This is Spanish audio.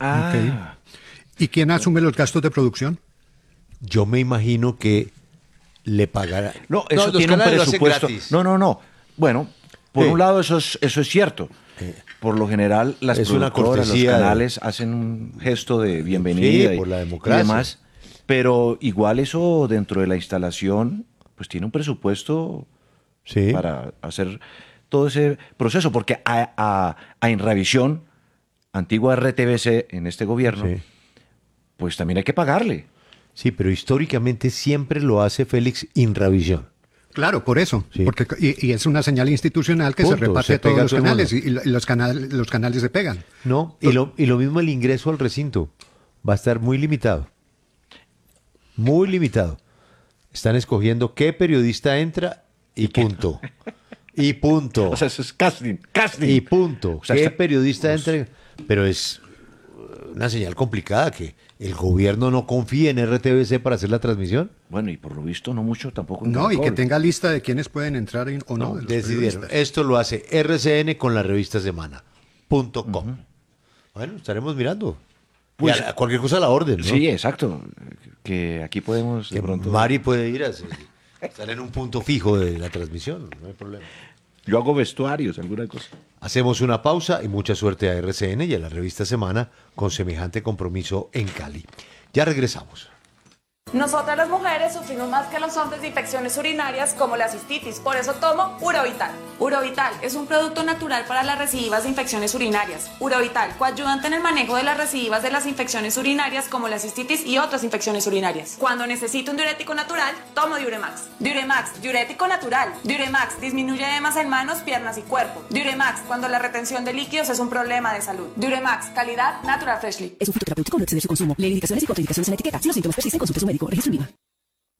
Ah, ¿Y quién asume los gastos de producción? Yo me imagino que le pagará. no, eso los tiene un canales lo hacen presupuesto. gratis. No. Bueno, por Sí. un lado eso es cierto. Por lo general, las Es una productoras, los cortesía de- canales hacen un gesto de bienvenida Sí, por la y democracia. demás. Pero igual eso dentro de la instalación, pues tiene un presupuesto Sí. para hacer todo ese proceso. Porque a Inravisión, antigua RTBC en este gobierno, Sí. pues también hay que pagarle. Sí, pero históricamente siempre lo hace Félix Inravisión. Claro, por eso. Sí. Porque, y es una señal institucional que Punto, se reparte se a todos pega los todo el canales mundo. y los canales se pegan. No, y lo mismo el ingreso al recinto. Va a estar muy limitado. Muy limitado. Están escogiendo qué periodista entra y punto. Y punto. O sea, eso es casting. Y punto. O sea, ¿Qué está- periodista entra? Pero es una señal complicada que el gobierno no confíe en RTBC para hacer la transmisión. Bueno, y por lo visto no mucho tampoco. en No, y que Caracol. tenga lista de quiénes pueden entrar o no. No, de los decidieron. periodistas. Esto lo hace RCN con la revista Semana.com. Bueno, estaremos mirando. Pues- Y a cualquier cosa a la orden, ¿no? Sí, exacto. Que aquí podemos de Que pronto. Mari puede ir a estar en un punto fijo de la transmisión, no hay problema. Yo hago vestuarios, alguna cosa. Hacemos una pausa y mucha suerte a RCN y a la revista Semana con semejante compromiso en Cali. Ya regresamos. Nosotras las mujeres sufrimos más que los hombres de infecciones urinarias como la cistitis, por eso tomo Urovital. Urovital es un producto natural para las recidivas de infecciones urinarias. Urovital, coayudante en el manejo de las recidivas de las infecciones urinarias como la cistitis y otras infecciones urinarias. Cuando necesito un diurético natural, tomo Diuremax. Diuremax, diurético natural. Diuremax disminuye edemas en manos, piernas y cuerpo. Diuremax, cuando la retención de líquidos es un problema de salud. Diuremax, calidad Natural Freshly. Es un fruto terapéutico, no exceder su consumo. Lee indicaciones y contraindicaciones en la etiqueta. Si los síntomas persisten, consulte a su médico. Registro en VIVA.